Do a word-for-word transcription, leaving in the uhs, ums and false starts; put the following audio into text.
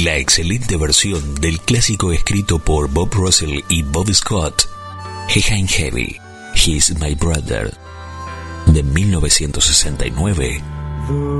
la excelente versión del clásico escrito por Bob Russell y Bob Scott, High and Heavy, He's My Brother, de mil novecientos sesenta y nueve.